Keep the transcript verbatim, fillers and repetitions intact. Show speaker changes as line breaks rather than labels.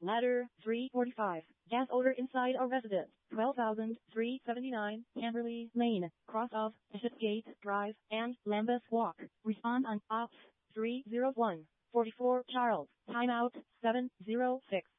Ladder, three forty-five. Gas odor inside a residence. twelve thousand three hundred seventy-nine, Camberley Lane, cross of Bishopsgate Drive and Lambeth Walk. Respond on ops three oh one, forty-four Charles. Timeout seven oh six.